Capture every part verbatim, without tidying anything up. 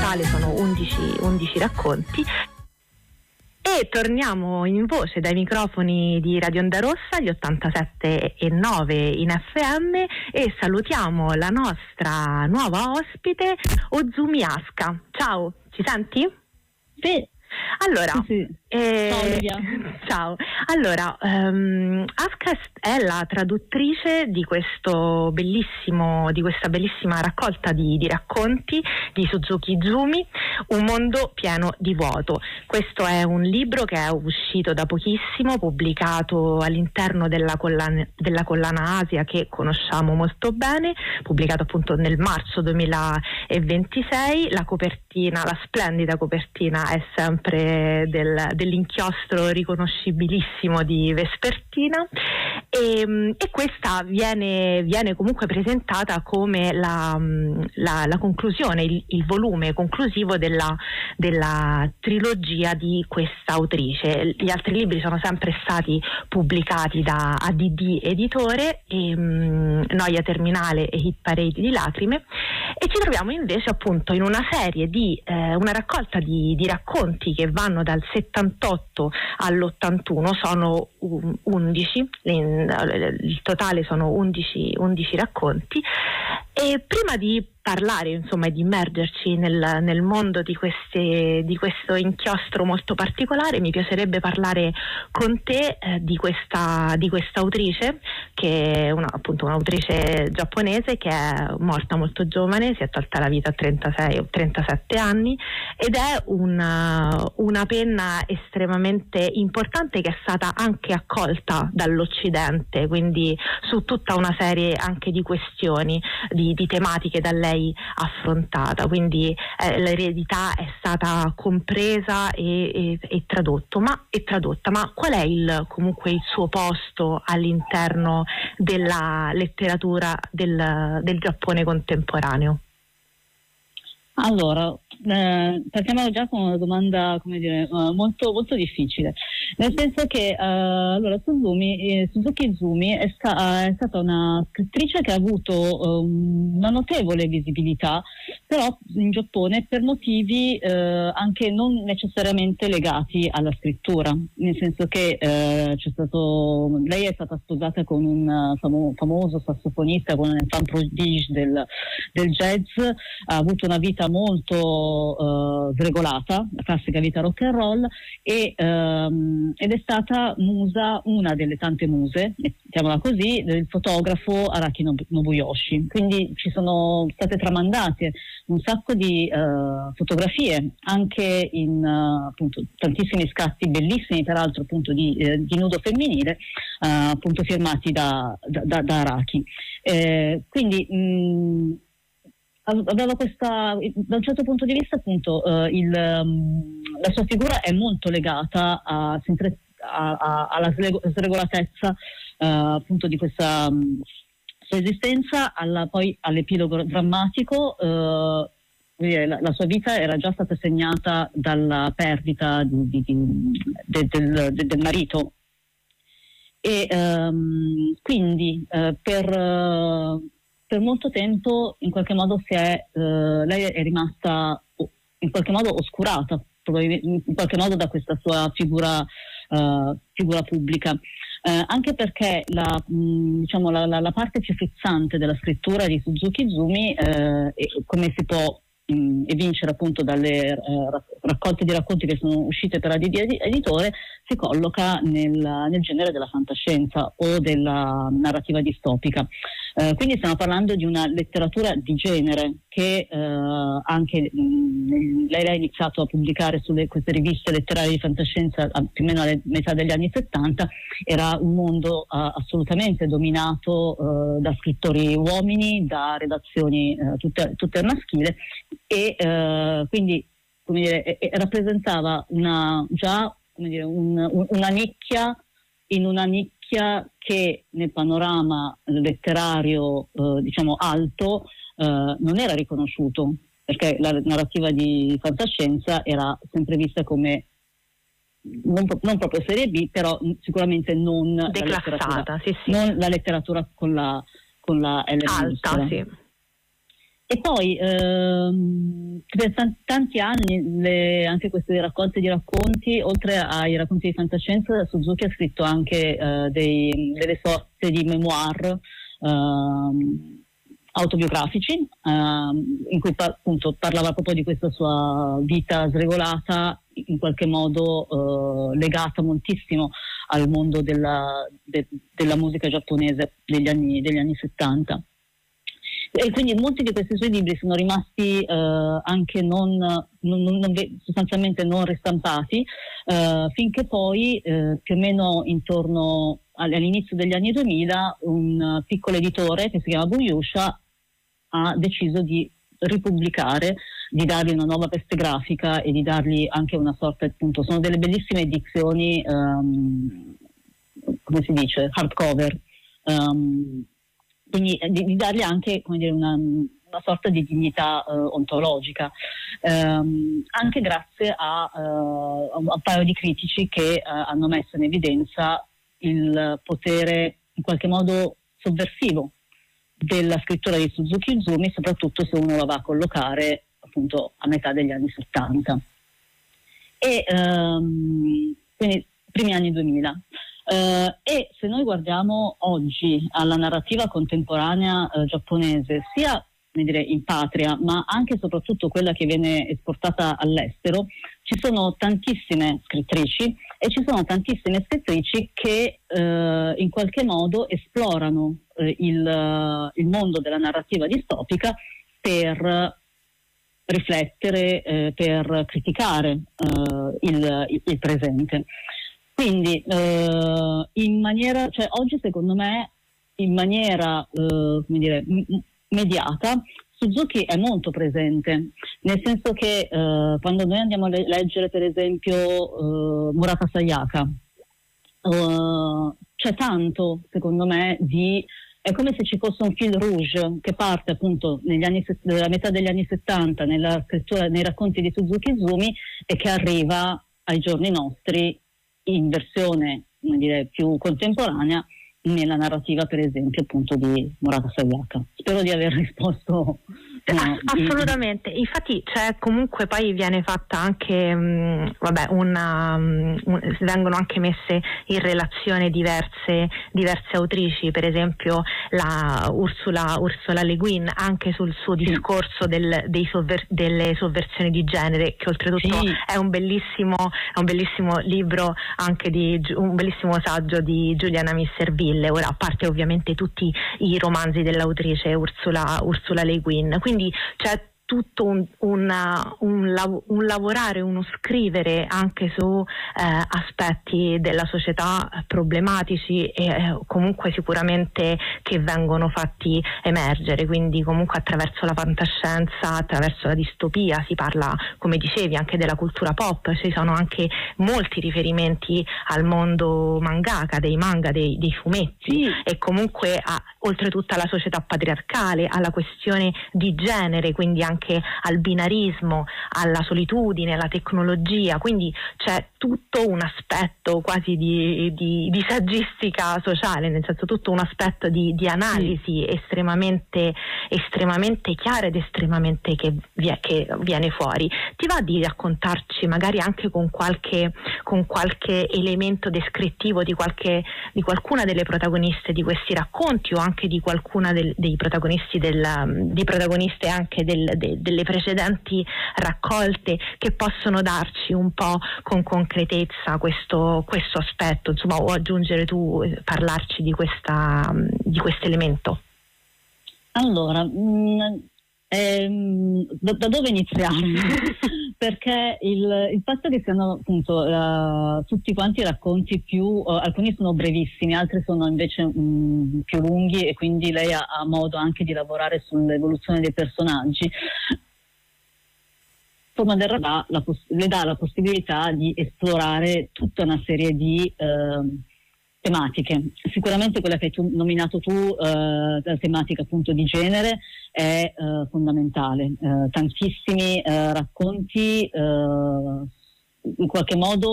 totale sono undici, undici racconti. E torniamo in voce dai microfoni di Radio Onda Rossa, gli ottantasette e nove in F M, e salutiamo la nostra nuova ospite, Ozumi Aska. Ciao, ci senti? Sì. Allora, sì, sì. Eh, ciao Livia. Ciao. Allora, um, Aska è la traduttrice di questo bellissimo, di questa bellissima raccolta di, di racconti di Suzuki Izumi, Un mondo pieno di vuoto. Questo è un libro che è uscito da pochissimo, pubblicato all'interno della collana, della collana Asia, che conosciamo molto bene, pubblicato appunto nel marzo duemilaventisei. La copertina, la splendida copertina, è sempre del dell'inchiostro riconoscibilissimo di Vespertina, e, e questa viene, viene comunque presentata come la, la, la conclusione, il, il volume conclusivo della, della trilogia di questa autrice. Gli altri libri sono sempre stati pubblicati da A D D Editore, e, um, Noia Terminale e Hit Parade di Lacrime, e ci troviamo invece appunto in una serie di eh, una raccolta di, di racconti che vanno dal settantotto all'ottantuno, sono undici, il totale sono undici, undici racconti. E prima di parlare, insomma, e di immergerci nel, nel mondo di, queste, di questo inchiostro molto particolare, mi piacerebbe parlare con te eh, di questa di questa autrice, che è una, appunto un'autrice giapponese che è morta molto giovane, si è tolta la vita a trentasei o trentasette anni, ed è una, una penna estremamente importante che è stata anche accolta dall'Occidente, quindi su tutta una serie anche di questioni, di, di tematiche da lei affrontata, quindi eh, l'eredità è stata compresa e, e, e tradotto, ma e tradotta, ma qual è il comunque il suo posto all'interno della letteratura del, del Giappone contemporaneo? Allora, eh, partiamo già con una domanda, come dire, uh, molto, molto difficile, nel senso che uh, allora Suzumi, eh, Suzuki Izumi è, sta, è stata una scrittrice che ha avuto um, una notevole visibilità, però in Giappone per motivi uh, anche non necessariamente legati alla scrittura, nel senso che uh, c'è stato, lei è stata sposata con un uh, famo, famoso sassofonista, con un enfant prodige del, del jazz, ha avuto una vita molto uh, sregolata, la classica vita rock and roll, e, um, ed è stata musa, una delle tante muse, mettiamola così, del fotografo Araki Nobuyoshi. Quindi ci sono state tramandate un sacco di uh, fotografie, anche in uh, appunto tantissimi scatti bellissimi, peraltro appunto di, eh, di nudo femminile, uh, appunto firmati da, da, da Araki. Eh, quindi mh, aveva questa, da un certo punto di vista appunto uh, il, um, la sua figura è molto legata a, sempre a, a, alla sregolatezza uh, appunto di questa um, sua esistenza, alla, poi all'epilogo drammatico. Uh, la, la sua vita era già stata segnata dalla perdita di, di, di, de, del, de, del marito, e um, quindi uh, per uh, per molto tempo in qualche modo si è uh, lei è rimasta in qualche modo oscurata, in qualche modo, da questa sua figura uh, figura pubblica, uh, anche perché la, mh, diciamo la, la, la parte più frizzante della scrittura di Suzuki Izumi, uh, e come si può mh, evincere appunto dalle uh, raccolte di racconti che sono uscite per A D D Editore, si colloca nel, nel genere della fantascienza o della narrativa distopica. Uh, quindi stiamo parlando di una letteratura di genere che uh, anche mh, lei ha iniziato a pubblicare sulle queste riviste letterarie di fantascienza a, più o meno alla metà degli anni settanta. Era un mondo uh, assolutamente dominato uh, da scrittori uomini, da redazioni uh, tutte, tutte maschili, e uh, quindi, come dire, e, e rappresentava una già come dire, un, un, una nicchia in una nicchia che nel panorama letterario eh, diciamo alto eh, non era riconosciuto, perché la narrativa di fantascienza era sempre vista come non, non proprio serie B, però sicuramente non declassata, la sì, sì. non la letteratura con la con la L alta, sì. E poi ehm, per t- tanti anni le, anche queste raccolte di racconti, oltre ai racconti di fantascienza, Suzuki ha scritto anche eh, dei, delle sorte di memoir ehm, autobiografici, ehm, in cui pa- appunto parlava proprio di questa sua vita sregolata, in qualche modo eh, legata moltissimo al mondo della, de- della musica giapponese degli anni, degli anni settanta. E quindi molti di questi suoi libri sono rimasti eh, anche non, non, non, sostanzialmente non ristampati, eh, finché poi eh, più o meno intorno all'inizio degli anni duemila un piccolo editore che si chiama Buyusha ha deciso di ripubblicare, di dargli una nuova veste grafica e di dargli anche una sorta, appunto, sono delle bellissime edizioni, um, come si dice, hardcover, um, quindi di, di dargli anche, come dire, una, una sorta di dignità uh, ontologica, um, anche grazie a, uh, a un paio di critici che uh, hanno messo in evidenza il potere in qualche modo sovversivo della scrittura di Suzuki Izumi, soprattutto se uno la va a collocare appunto a metà degli anni settanta e um, quindi primi anni duemila. Uh, e se noi guardiamo oggi alla narrativa contemporanea uh, giapponese, sia come dire, in patria, ma anche e soprattutto quella che viene esportata all'estero, ci sono tantissime scrittrici e ci sono tantissime scrittrici che uh, in qualche modo esplorano uh, il, uh, il mondo della narrativa distopica per riflettere, eh, per criticare uh, il, il, il presente. Quindi eh, in maniera, cioè oggi secondo me in maniera eh, come dire, m- mediata Suzuki è molto presente, nel senso che eh, quando noi andiamo a le- leggere per esempio eh, Murata Sayaka, eh, c'è tanto secondo me di, è come se ci fosse un fil rouge che parte appunto negli anni, nella metà degli anni settanta nella scrittura, nei racconti di Suzuki Izumi e che arriva ai giorni nostri in versione, come dire, più contemporanea nella narrativa per esempio appunto di Murata Sayaka. Spero di aver risposto. No, assolutamente, infatti c'è comunque poi viene fatta anche mh, vabbè una mh, un, vengono anche messe in relazione diverse diverse autrici, per esempio la Ursula Ursula Le Guin, anche sul suo discorso del, dei sovver, delle sovversioni di genere, che oltretutto sì. è un bellissimo è un bellissimo libro, anche di un bellissimo saggio di Giuliana Misserville, ora a parte ovviamente tutti i romanzi dell'autrice Ursula Ursula Le Guin. Quindi c'è tutto un, una, un, lav- un lavorare, uno scrivere anche su eh, aspetti della società problematici e eh, comunque sicuramente che vengono fatti emergere, quindi comunque attraverso la fantascienza, attraverso la distopia, si parla, come dicevi, anche della cultura pop, ci sono anche molti riferimenti al mondo mangaka, dei manga, dei, dei fumetti, sì. E comunque a, oltretutto alla società patriarcale, alla questione di genere, quindi anche anche al binarismo, alla solitudine, alla tecnologia, quindi c'è tutto un aspetto quasi di, di, di saggistica sociale, nel senso tutto un aspetto di, di analisi mm. estremamente, estremamente chiara ed estremamente che, vie, che viene fuori. Ti va di raccontarci magari anche con qualche, con qualche elemento descrittivo di, qualche, di qualcuna delle protagoniste di questi racconti o anche di qualcuna del, dei protagonisti del, di protagoniste anche del, del delle precedenti raccolte, che possono darci un po' con concretezza questo, questo aspetto, insomma, o aggiungere tu, parlarci di questa di questo elemento? Allora, mh, ehm, da, da dove iniziare? Perché il, il fatto che siano appunto uh, tutti quanti racconti più, uh, alcuni sono brevissimi, altri sono invece mh, più lunghi, e quindi lei ha, ha modo anche di lavorare sull'evoluzione dei personaggi. Forma del Radà la poss- le dà la possibilità di esplorare tutta una serie di uh, tematiche. Sicuramente quella che hai tu, nominato tu, uh, la tematica appunto di genere, è uh, fondamentale. Uh, tantissimi uh, racconti uh, in qualche modo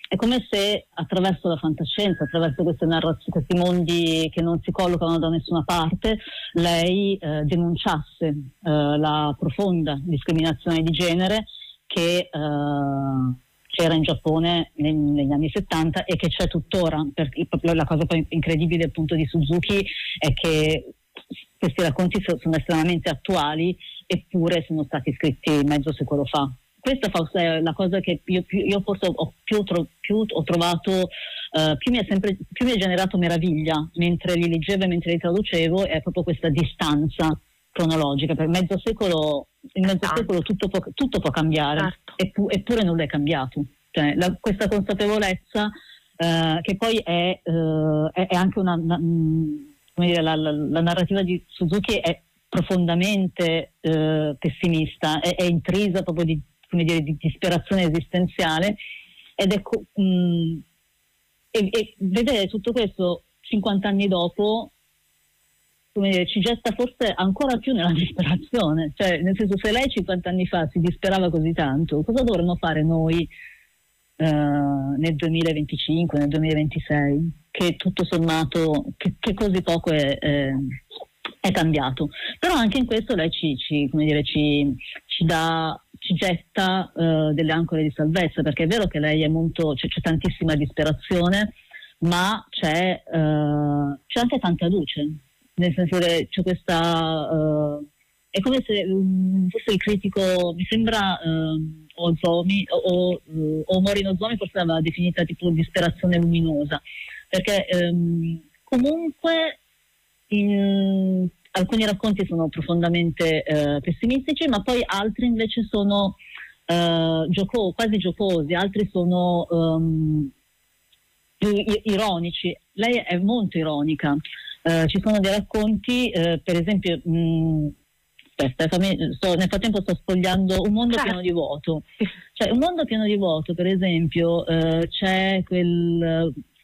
è come se attraverso la fantascienza, attraverso queste narrazioni, questi mondi che non si collocano da nessuna parte, lei eh, denunciasse eh, la profonda discriminazione di genere che eh, c'era in Giappone neg- negli anni settanta e che c'è tuttora. Perché la cosa poi incredibile appunto di Suzuki è che questi racconti so- sono estremamente attuali, eppure sono stati scritti mezzo secolo fa. Questa forse è la cosa che io, io forse ho più, tro, più ho trovato, uh, più mi è sempre più mi ha generato meraviglia mentre li leggevo e mentre li traducevo, è proprio questa distanza cronologica. Per mezzo secolo, in mezzo esatto. secolo tutto può, tutto può cambiare, certo. eppu, eppure nulla è cambiato. Cioè, la, questa consapevolezza uh, che poi è, uh, è, è anche una, una come dire, la, la, la narrativa di Suzuki è profondamente uh, pessimista, è, è intrisa proprio di come dire, di disperazione esistenziale, ed è mh, e, e vedere tutto questo cinquanta anni dopo, come dire, ci getta forse ancora più nella disperazione. Cioè, nel senso, se lei cinquanta anni fa si disperava così tanto, cosa dovremmo fare noi uh, nel duemilaventicinque, nel duemilaventisei, che tutto sommato che, che così poco è, è, è cambiato. Però anche in questo lei ci, ci come dire, ci, ci dà ci getta uh, delle ancore di salvezza, perché è vero che lei è molto, c'è, c'è tantissima disperazione, ma c'è, uh, c'è anche tanta luce, nel senso che c'è questa uh, è come se um, fosse il critico, mi sembra uh, Ozomi o, o, o Morino Ozomi forse l'aveva definita tipo disperazione luminosa, perché um, comunque in alcuni racconti sono profondamente eh, pessimistici, ma poi altri invece sono eh, gioco- quasi giocosi, altri sono um, più i- ironici. Lei è molto ironica. Eh, ci sono dei racconti, eh, per esempio, mh, aspetta, fammi, sto, nel frattempo sto sfogliando Un mondo pieno di vuoto. Cioè, Un mondo pieno di vuoto, per esempio, eh, c'è quel